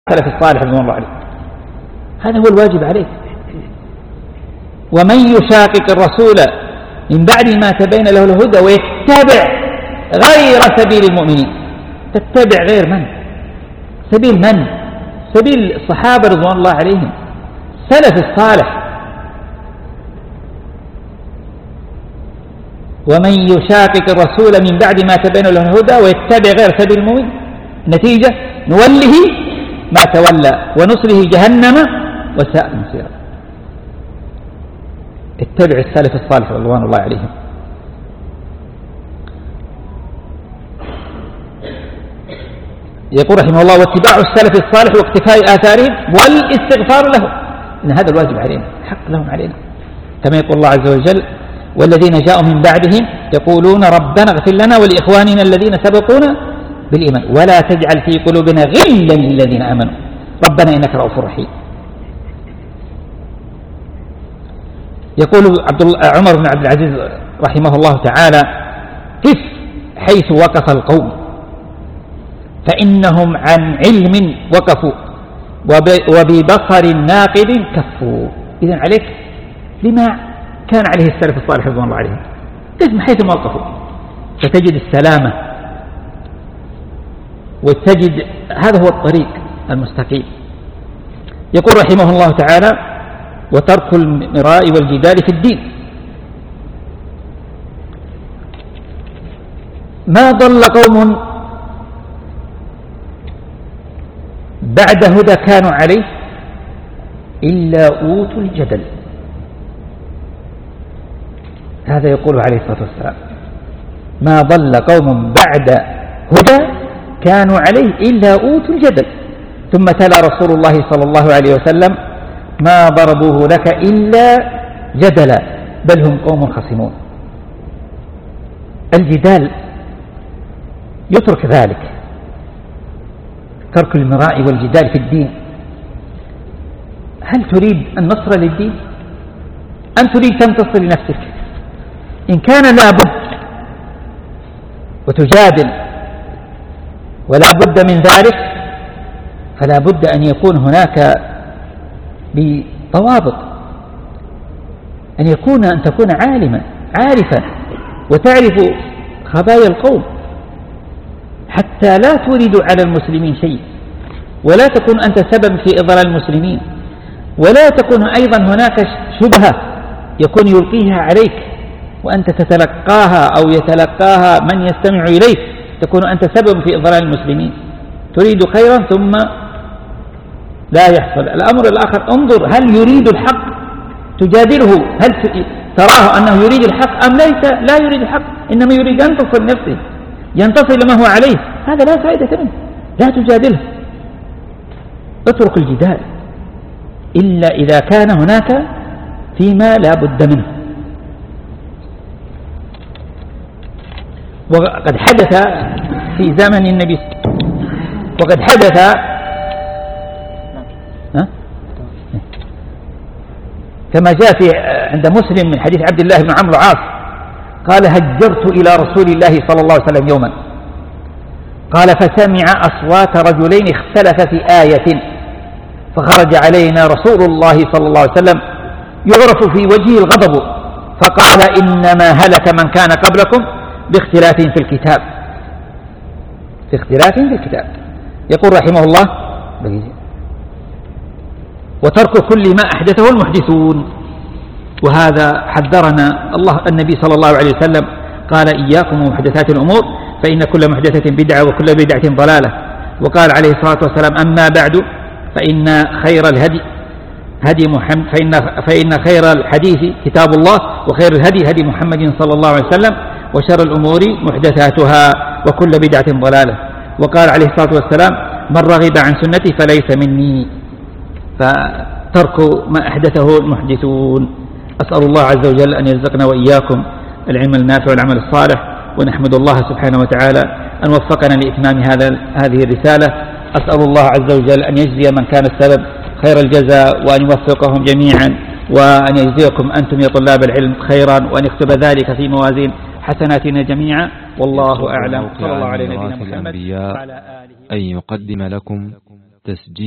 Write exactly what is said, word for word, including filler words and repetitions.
السلف الصالح رضوان الله عليه. هذا هو الواجب عليك. ومن يشاقق الرسول من بعد ما تبين له الهدى ويتبع غير سبيل المؤمنين. تتبع غير من؟ سبيل من؟ سبيل الصحابة رضوان الله عليهم، سلف الصالح. ومن يشاقق الرسول من بعد ما تبين له الهدى ويتبع غير سبيل المؤمنين، نتيجة نوله ما تولى ونصله جهنم وساءت مصيرا. اتبع السلف الصالح رضوان الله عليهم. يقول رحمه الله: واتباع السلف الصالح واقتفاء آثارهم والاستغفار لهم، إن هذا الواجب علينا، حق لهم علينا، كما يقول الله عز وجل: والذين جاءوا من بعدهم يقولون ربنا اغفر لنا ولإخواننا الذين سبقونا بالإيمان ولا تجعل في قلوبنا غلا للذين آمنوا ربنا إنك رؤوف رحيم. يقول عبد عمر بن عبد العزيز رحمه الله تعالى: قف حيث وقف القوم فإنهم عن علم وقفوا وببصر ناقد كفوا. إذن عليك لما كان عليه السلف الصالح رضوان الله عليهم، قف حيث ما وقفوا فتجد السلامة وتجد هذا هو الطريق المستقيم. يقول رحمه الله تعالى: وترك المراء والجدال في الدين. ما ضل قوم بعد هدى كانوا عليه إلا أوتوا الجدل. هذا يقول عليه الصلاة والسلام: ما ضل قوم بعد هدى كانوا عليه إلا أوتوا الجدل. ثم تلا رسول الله صلى الله عليه وسلم: ما ضربوه لك إلا جدلا بل هم قوم خصمون. الجدال يترك ذلك، ترك المراء والجدال في الدين. هل تريد النصر للدين أم تريد تنتصر لنفسك؟ إن كان لا بد وتجادل ولا بد من ذلك فلا بد أن يكون هناك بضوابط، أن يكون أن تكون عالما عارفا وتعرف خبايا القوم حتى لا تورد على المسلمين شيء، ولا تكون أنت سبب في إضلال المسلمين، ولا تكون أيضا هناك شبهة يكون يلقيها عليك وأنت تتلقاها أو يتلقاها من يستمع إليك، تكون أنت سبب في إضلال المسلمين. تريد خيرا ثم لا يحصل. الأمر الآخر: انظر هل يريد الحق تجادله، هل تراه أنه يريد الحق أم ليس لا يريد الحق، إنما يريد أن ينتصر نفسه، ينتصر لما هو عليه، هذا لا فائدة منه، لا تجادله. اترك الجدال إلا إذا كان هناك فيما لا بد منه. وقد حدث في زمن النبي وقد حدث كما جاء في عند مسلم من حديث عبد الله بن عمرو العاص قال: هجرت إلى رسول الله صلى الله عليه وسلم يوما، قال: فسمع أصوات رجلين اختلف في آية، فخرج علينا رسول الله صلى الله عليه وسلم يعرف في وجهه الغضب، فقال: إنما هلك من كان قبلكم باختلاف في الكتاب في اختلاف في الكتاب. يقول رحمه الله: وترك كل ما أحدثه المحدثون. وهذا حذرنا الله النبي صلى الله عليه وسلم، قال: إياكم ومحدثات الأمور فإن كل محدثة بدعة وكل بدعة ضلالة. وقال عليه الصلاة والسلام: أما بعد فإن خير الهدي هدي محمد فإن, فإن خير الحديث كتاب الله وخير الهدي هدي محمد صلى الله عليه وسلم وشر الأمور محدثاتها وكل بدعة ضلالة. وقال عليه الصلاة والسلام: من رغب عن سنتي فليس مني. فترك ما أحدثه المحدثون. أسأل الله عز وجل أن يرزقنا وإياكم العلم النافع والعمل الصالح، ونحمد الله سبحانه وتعالى أن وفقنا لإتمام هذا هذه الرسالة. أسأل الله عز وجل أن يجزي من كان السبب خير الجزاء، وأن يوفقهم جميعا، وأن يجزيكم أنتم يا طلاب العلم خيرا، وأن يكتب ذلك في موازين حسناتنا جميعا، والله أعلم. صلى الله على نبينا محمد وعلى آله. أن يقدم لكم تسجيل